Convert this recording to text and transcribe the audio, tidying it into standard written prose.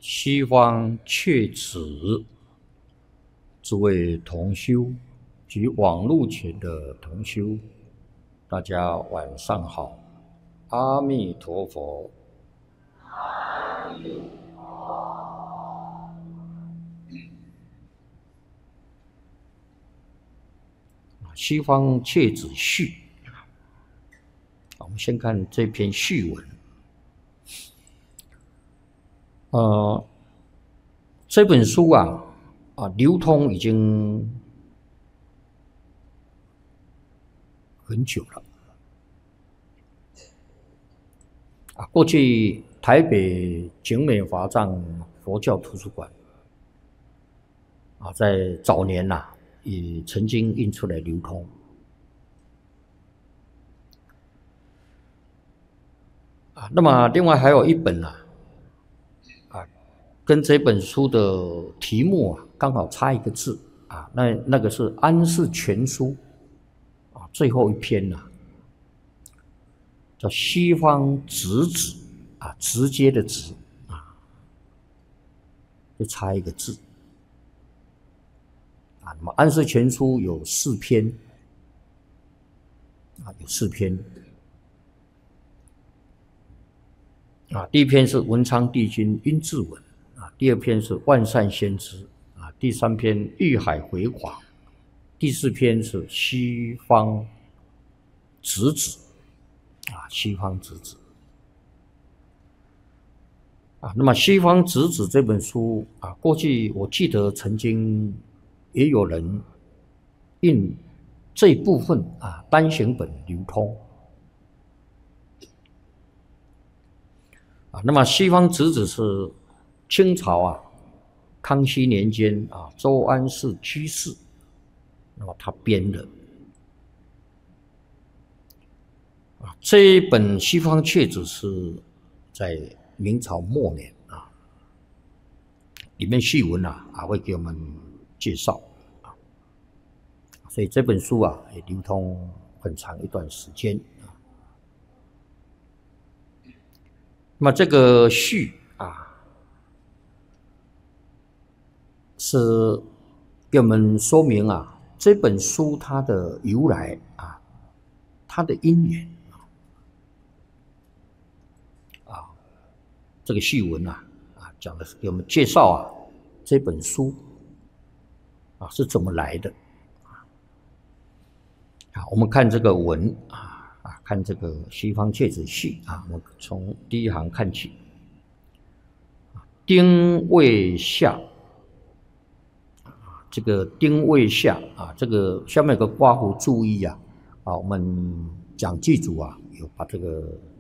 西方确子诸位同修及网络前的同修，大家晚上好，阿弥陀佛。西方切子序，我们先看这篇序文。这本书流通已经很久了。过去台北景美华藏佛教图书馆在早年也曾经印出来流通。那么另外还有一本跟这本书的题目刚好差一个字那个是《安世全书》最后一篇叫西方直指直接的直就差一个字那么《安世全书》有4篇有4篇第一篇是文昌帝君殷志文第二篇是万善先知第3篇玉海回广，第4篇是西方直指西方直指那么西方直指这本书过去我记得曾经也有人印这一部分单行本流通那么西方直指是清朝康熙年间周安世居士那么他编的这一本西方确子是在明朝末年里面序文会给我们介绍所以这本书也流通很长一段时间那么这个序是给我们说明这本书它的由来它的因缘这个序文讲的是给我们介绍这本书是怎么来的我们看这个文看这个西方切子序我们从第一行看起。丁未下这个丁未下这个下面有个括弧注意我们讲记组有把这个